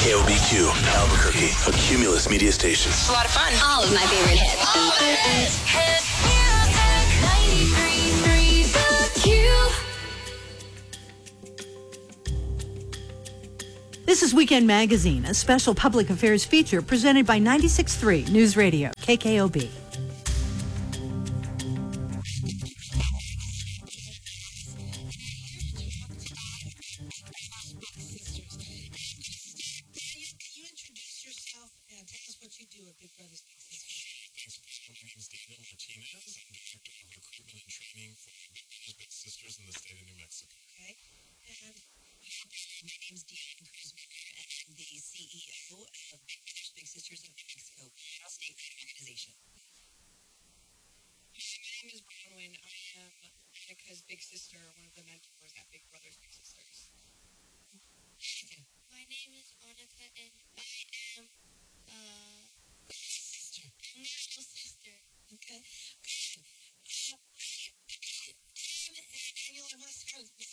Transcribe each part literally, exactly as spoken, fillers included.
K O B Q, Albuquerque, a Cumulus media station. It's a lot of fun. All of my favorite hits. Hit music ninety-three point three The Q. This is Weekend Magazine, a special public affairs feature presented by ninety-six point three News Radio, K K O B. Big sister, one of the mentors at Big Brothers Big Sisters. My name is Monica, and I am uh sister. I'm your little sister. Okay. Uh, Daniel, I want to start with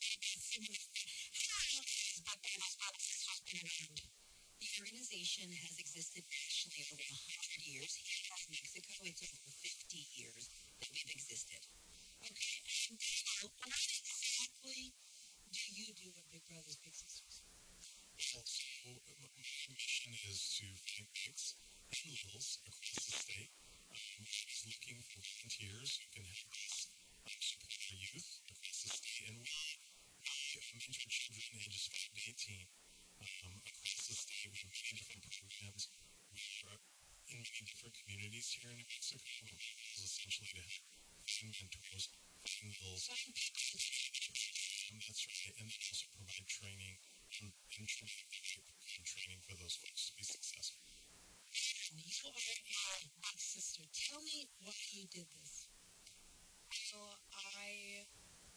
the organization has existed nationally over one hundred years. Here in Mexico, it's over fifty years that we've existed. Okay, and so what exactly do you do at Big Brothers Big Sisters? Well, so my mission is to find banks and littles across the state. Um, is looking for volunteers who can help us um, support our youth across the state. And we, we um, mentor children ages five to eighteen um, across the state. We have many different programs. We're in many different communities here in New Mexico. But my goal is essentially to help find mentors, find littles. Um, that's right. And then also provide training and, and training for those folks to be successful. And you are a big sister. Tell me why you did this. Well, I...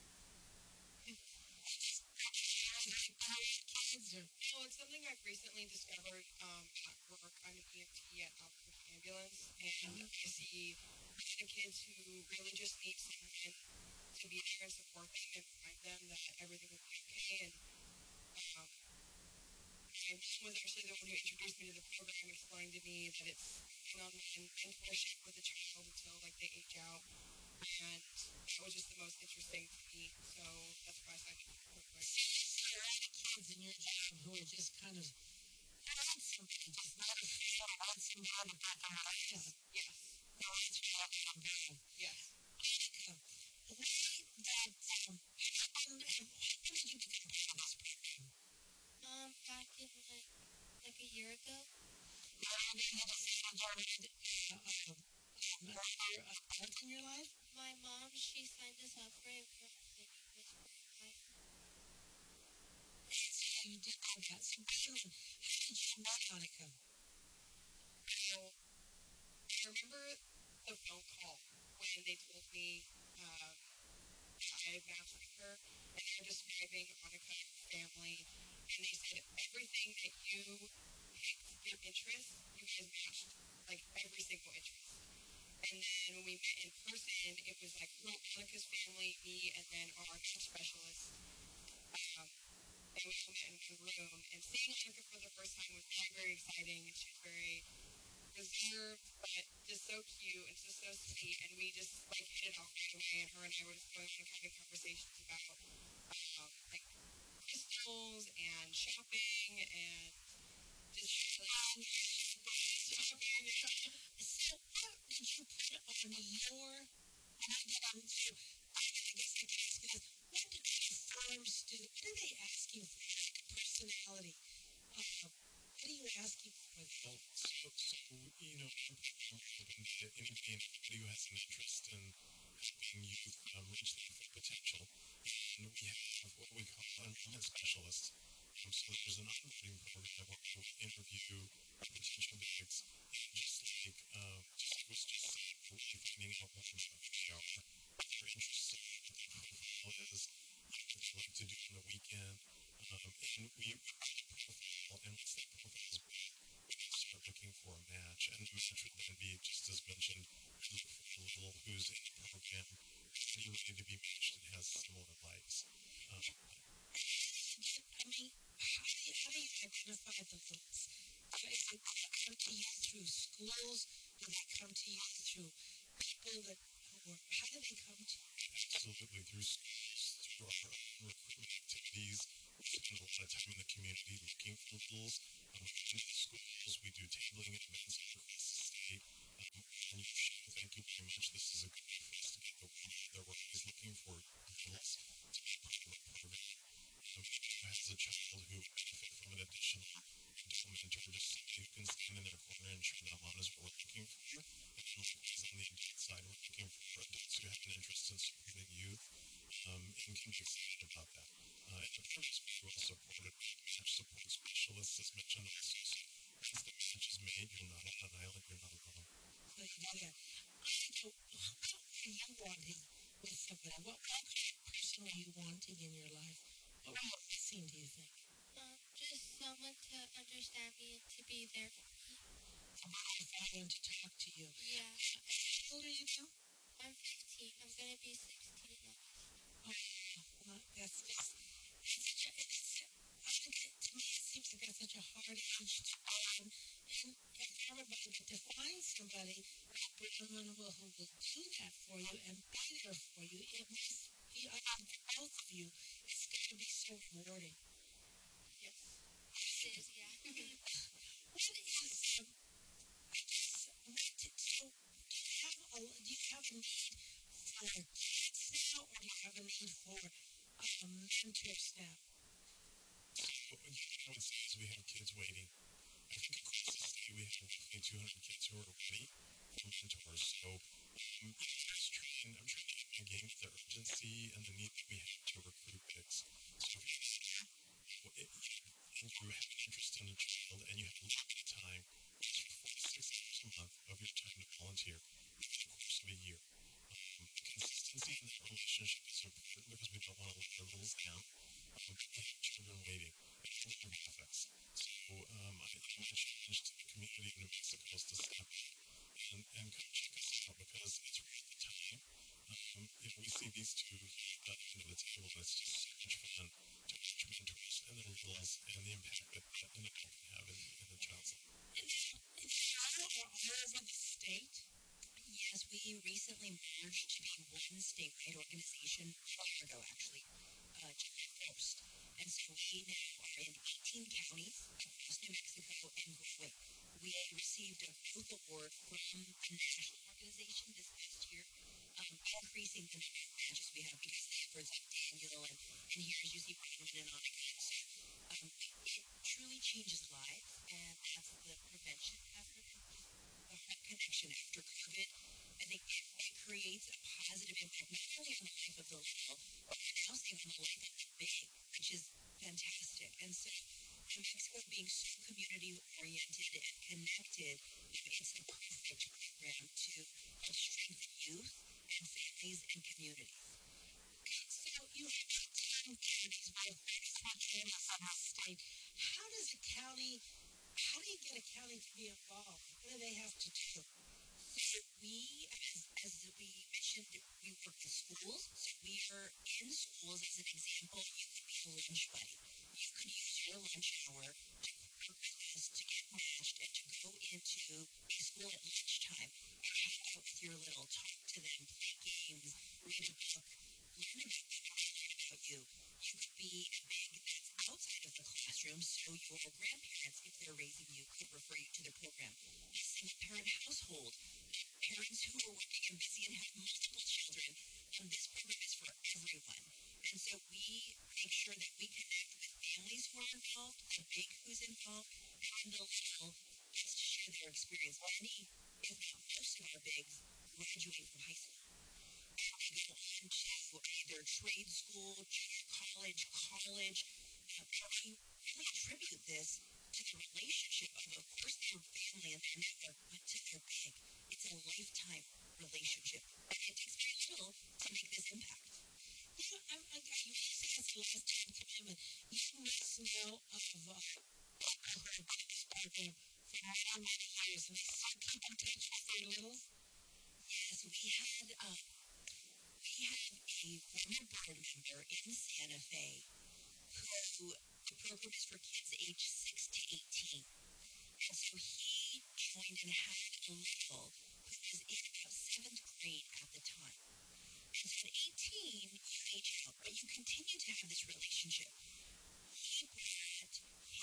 Well, it's something I've recently discovered um, at work. I'm an E M T at Albuquerque Ambulance, and I see the kids who really just need someone to be there and support them and remind them that everything will be okay. And um, my mom was actually the one who introduced me to the program, explained to me that it's one-on-one mentorship with a child until like they age out, and that was just the most interesting to me. So that's why I signed up for the program. There are kids in your job who are just kind of want something, just not a fan, want somebody to put their lives. Yes. No, that's what I'm doing. Yes. Uh, what that, um, when, when did you become part of this program? Um, back in like like a year ago. Yeah, you decided you wanted uh, uh, another adult in your life? My mom, she signed us up for it. We were living with her. So you did all that. So Brandon, how did you know Monica? Well, I remember the phone call when they told me um, I had matched with her, and they were describing Monica's family, and they said everything that you picked your interest, you guys matched, like every single interest. And then when we met in person, it was like Monica's family, me, and then our specialist. Um, and we all met in one room. And seeing Monica for the first time was very, very exciting. And she was very reserved, but just so cute and just so sweet. And we just like hit it off right away. And her and I were just going on having conversations about um, like crystals and shopping and just like shopping. So what did you put on your, and I get on to, I guess I can ask you this, what did the firms do? What are they asking for? Like personality. Uh, what are you asking for? Well, so, so you know, I'm open to anybody and everybody who has an interest in helping youth um, reach their full potential. And we have what we call enrollment specialists. Um, so community looking for littles. Um, we go into schools, we do tabling events across the state. Um, and you show, thank you very much. This is a good way for us to get the word out there. We're always looking for littles to be part of our program. Um, if you has a child who would benefit from an additional adult mentor, just somebody who can stand in their corner and cheer them on is what we're looking for. And likewise on the adult side, we're looking for adults who have an interest in supporting youth um, and can be excited about that. Uh, and the programs we well supported by match support specialists, as mentioned also. So once the match is made, you're not on an island, you're not alone. So you got it. So, what are you wanting with somebody? What, what kind of person are you wanting in your life? What are you missing, do you think? Um, just someone to understand me and to be there for me. Someone to talk to you. Yeah. How old are you now? I'm fifteen. I'm gonna be sixteen in August. Oh, well, that's just, it's such a, it's, I think it, to me it seems like that's such a hard age to learn. And, and for everybody, but to find somebody like someone will, who will do that for you and be there for you, it must be, I think for both of you, it's going to be so rewarding. Yes. It is, yeah. What is, um, I guess, what did, so, do you have a, do you have a need for kids now, or do you have a need for um, mentors now? So again, what I would say is we have kids waiting. I think across the state we have roughly two hundred kids who are ready for mentors. So um, I'm just trying, I'm trying to get my game with the urgency and the need that we have to recruit kids. So if you're well, it, and you have an interest in a child and you have a little bit of time, just for four to six hours a month of your time to volunteer over the course of a year. Um, consistency in that relationship is important because we don't want to let our littles down. Um, but we have children waiting and other demographics. So um, I think my challenge to the community in New Mexico is to step up and, and come check us out because it's worth the time. Um, you know, we see these two at the end of the table and it's just so much fun to watch mentors and their littles and the impact that, that an adult can have in, in a child's life. And now are all over the state? Yes, we recently merged to be one statewide organization, a year ago actually, uh, July first. And so we now are in eighteen counties across New Mexico and growing. We received a growth award from a national organization this past year, um, increasing the number of branches we have because of the efforts of Daniel and, and here as you see Bronwyn and Annika. So um, it truly changes lives, and that's the prevention effort, the heart connection after COVID. I think it, it creates a positive impact not only on the life of the little, but also on the life of the big, which is fantastic. And so New Mexico being so community-oriented and connected, you know, it's a perfect program to help strengthen youth and families and communities. So you have ten counties with thirty-three counties in the state. How does a county, how do you get a county to be involved? What do they have to do? So we, as, as we mentioned, we work with schools. So we are in schools, as an example, you could be a lunch buddy. You could use your lunch hour to work with us to get matched and to go into a school at lunchtime and hang out with your little, talk to them, play games, read a book, learn about them, learn about you. You could be a big that's outside of the classroom, so your grandparents, if they're raising you, could refer you to their program. A single parent household, parents who are working and busy and have multiple children, and this program is for everyone. And so we make sure that we connect with families who are involved, the big who's involved, and the little just to share their experience. Many, if not most of our bigs, graduate from high school. And they go on to either trade school, junior college, college, uh, and we really attribute this to the relationship of, of course, their family and their network, but to their big. It's a lifetime relationship. And it takes very little to make this impact. You know, I, I, you say it's a lifetime commitment. You must know of uh, people who have been in this program for many, many years, and they still keep in touch with their littles. Yes, we had, um, we have a former board member in Santa Fe who, the program is for kids aged six to eighteen. And so he joined and had a little who was in about seventh grade at the time. And so at eighteen, you age out, but you continue to have this relationship. He brought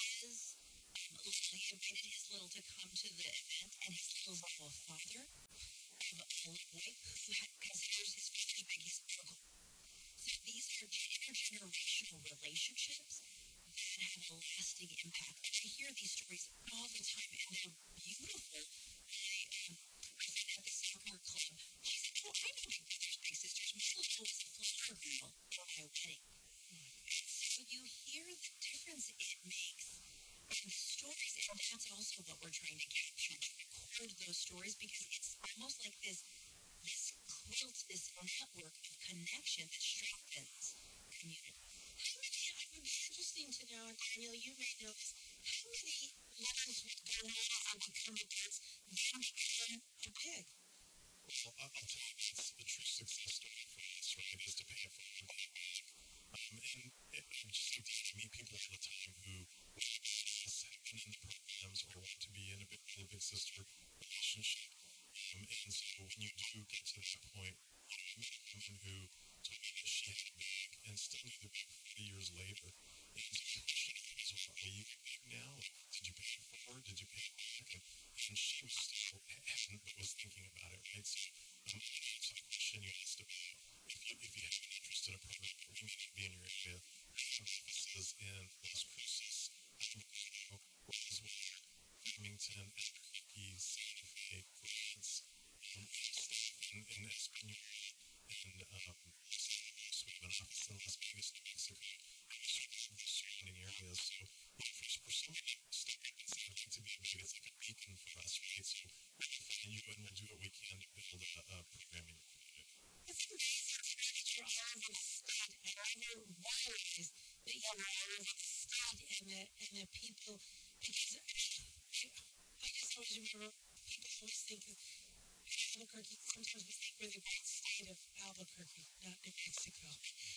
that's also what we're trying to capture, to record those stories, because it's almost like this this quilt, this network of connection that strengthens community. How many, it would be interesting to know, and Daniel, you may know this, how many letters would go on and become adults, then become a pig? Well, I'll, I'll tell you, it's the true success story for us, right, is to pay it forward and pay it back. Um, and it, I'm just I meet people all the time who have been in the programs or want to be in a big brother, big sister relationship. Um, and so when you do get to that point, you know, I met a woman who told me that she had a bag and still knew the bag forty years later. And so the question is, well, are you big now? Like, did you pay it forward? Did you pay it back? And, and she was still, hadn't, but was thinking about it, right? So um, it's a question you asked about if you, if you have an interest in a program that we may not be in your area. This is in Las Cruces, Albuquerque, Roswell, Farmington, Albuquerque, Santa Fe, Florence, um, in, in Española, and um, so we have an office in Las Vegas, New Mexico, and the surrounding areas. So, you know, for, for somebody to start and say, I'd like to be big, it's like a beacon for us, right? So we'll find you and we'll do what we can to build a, a program in your community. It's amazing for all of the state and other ways that you are all of the state and the, and the people, because I, I just always remember people always think of Albuquerque, sometimes we think we're the great state of Albuquerque, not New Mexico.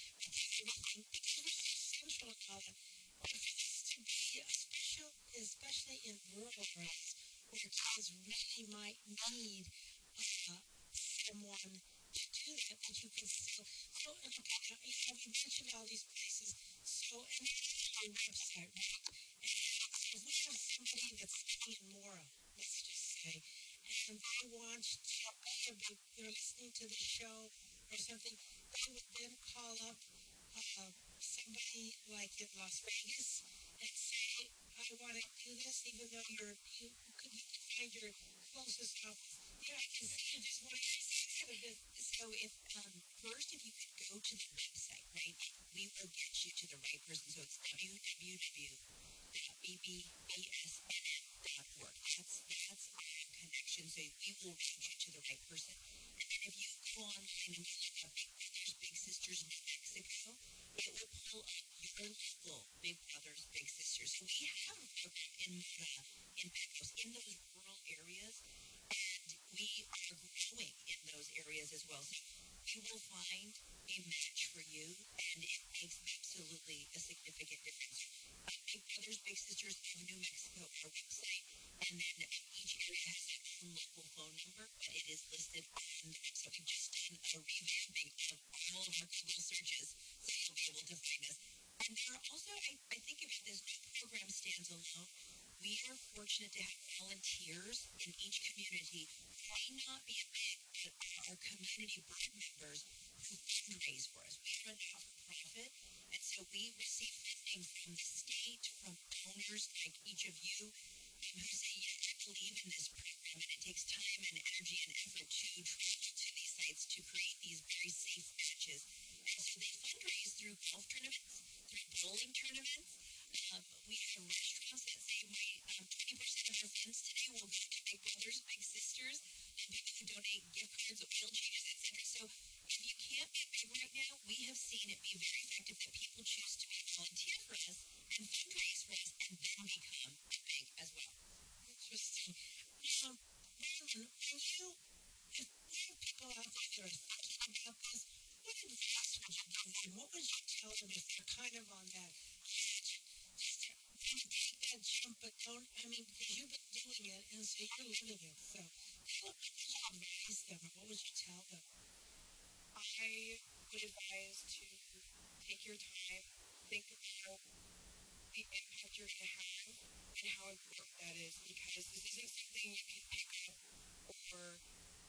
Because we're so central and all that. But for this to be a special, especially in rural areas where kids really might need uh, someone to do that, that you can still. So, and okay, you know, we mentioned all these places. So, and it's on our website, right? And so if we have somebody that's living in Mora, let's just say, and they want to, they're listening to the show or something, they would then call up uh, somebody like in Las Vegas and say, I want to do this, even though you're, you could find your closest office. Yeah, I can see you just want to say it. So if um, first, if you could go to the website, right, we will get you to the right person. So it's w w w dot b b b s n n dot org. That's that's our connection. So we will reach you to the right person. And then if you go online and look up Big Brothers Big Sisters New Mexico, it will pull up your local Big Brothers Big Sisters. So we have a program in Mora, in Pecos, in those rural areas. We are growing in those areas as well. So you will find a match for you, and it makes absolutely a significant difference. Uh, Big Brothers Big Sisters of New Mexico, our website, and then each area has its own local phone number, but it is listed on the website. We've just done a revamping of all of our Google searches, so you'll be able to find us. And there are also, I, I think if this program stands alone, we are fortunate to have volunteers in each community who may not be big, but are community board members who fundraise for us. We run not-for-profit, and so we receive funding from the state, from donors like each of you, who say, yes, I believe in this program, and it takes time and energy and effort to travel to these sites to create these very safe matches. And so they fundraise through golf tournaments, through bowling tournaments. Um, we have restaurants that say we, um, twenty percent of our funds today will go to Big Brothers Big Sisters, and people who donate gift cards, oil changes, et cetera. So if you can't be big right now, we have seen it be very effective that people choose to be volunteer for us and fundraise for us and then become big as well. Interesting. Um, Marilyn, when you, if we have people out there that are thinking about this, what advice would you give them? What would you tell them if they're kind of on that? Just kind of take that jump, but don't, I mean, because you've been doing it, and so you're living it. So what would you advise them, or what would you tell them? I would advise to take your time, think about the impact you're going to have and how important that is, because this isn't something you can pick up or